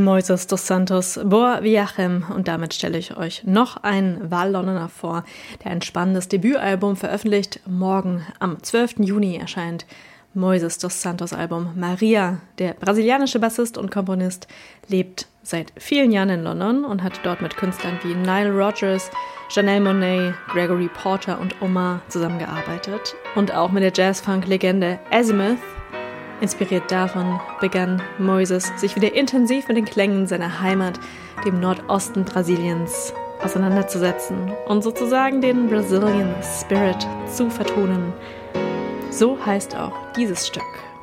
Moises dos Santos Boa Viagem und damit stelle ich euch noch einen Wahllondoner vor, der ein spannendes Debütalbum veröffentlicht. Morgen am 12. Juni erscheint Moises dos Santos Album Maria. Der brasilianische Bassist und Komponist lebt seit vielen Jahren in London und hat dort mit Künstlern wie Nile Rodgers, Janelle Monáe, Gregory Porter und Omar zusammengearbeitet. Und auch mit der Jazz-Funk-Legende Azimuth. Inspiriert davon begann Moises sich wieder intensiv mit den Klängen seiner Heimat, dem Nordosten Brasiliens, auseinanderzusetzen und sozusagen den Brazilian Spirit zu vertonen. So heißt auch dieses Stück.